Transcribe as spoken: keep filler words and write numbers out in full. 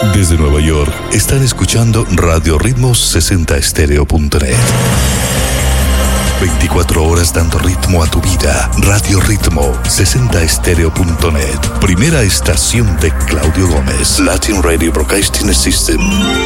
Desde Nueva York están escuchando Radio Ritmo sesenta estéreo punto net. veinticuatro horas dando ritmo a tu vida. Radio Ritmo sesenta estéreo punto net. Primera estación de Claudio Gómez. Latin Radio Broadcasting System.